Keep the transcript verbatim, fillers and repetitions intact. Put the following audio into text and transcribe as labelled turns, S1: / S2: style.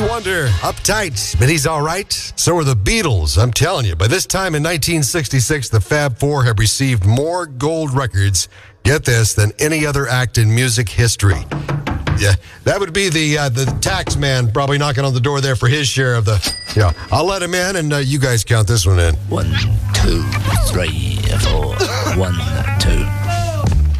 S1: Wonder, uptight, but he's all right. So are the Beatles. I'm telling you, by this time in nineteen sixty-six, the Fab Four have received more gold records, get this, than any other act in music history. Yeah, that would be the uh, the tax man probably knocking on the door there for his share of the... Yeah, I'll let him in, and uh, you guys count this one in.
S2: One, two, three, four. One, two,